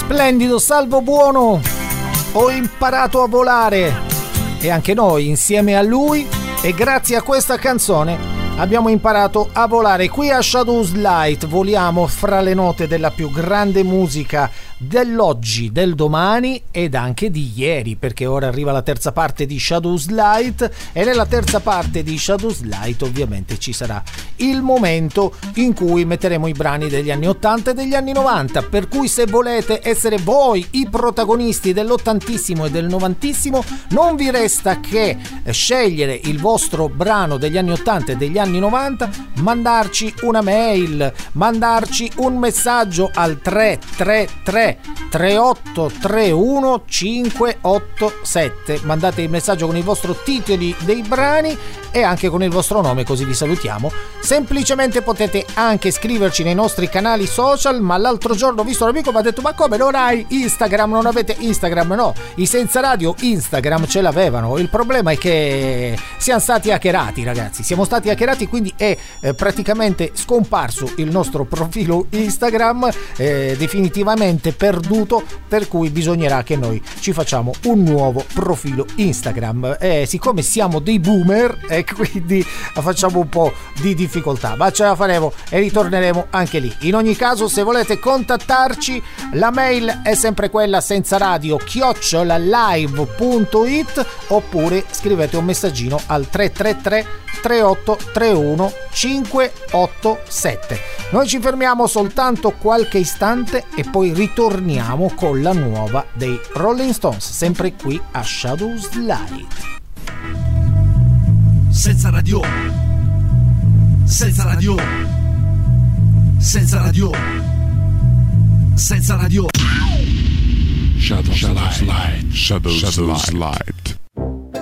Splendido, Salvo Buono, ho imparato a volare, e anche noi insieme a lui e grazie a questa canzone abbiamo imparato a volare. Qui a Shadows Light voliamo fra le note della più grande musica dell'oggi, del domani ed anche di ieri, perché ora arriva la terza parte di Shadows Light e nella terza parte di Shadows Light ovviamente ci sarà il momento in cui metteremo i brani degli anni 80 e degli anni 90, per cui se volete essere voi i protagonisti dell'80issimo e del 90issimo non vi resta che scegliere il vostro brano degli anni 80 e degli anni 90, mandarci una mail, mandarci un messaggio al 333 3831 587. Mandate il messaggio con il vostro titoli dei brani e anche con il vostro nome, così vi salutiamo. Semplicemente potete anche scriverci nei nostri canali social, ma l'altro giorno ho visto un amico mi ha detto: ma come, non hai Instagram? Non avete Instagram? No, i Senza Radio Instagram ce l'avevano, il problema è che siamo stati hackerati, ragazzi, siamo stati hackerati, quindi è praticamente scomparso il nostro profilo Instagram, definitivamente perduto, per cui bisognerà che noi ci facciamo un nuovo profilo Instagram, siccome siamo dei boomer e quindi facciamo un po' di difficoltà, ma ce la faremo e ritorneremo anche lì. In ogni caso, se volete contattarci, la mail è sempre quella senzaradio@live.it, oppure scrivete un messaggino al 333 3831 587. Noi ci fermiamo soltanto qualche istante e poi ritorniamo con la nuova dei Rolling Stones, sempre qui a Shadows Light. Senza radio, senza radio, senza radio, senza radio. Shadows Light. Shadows Light.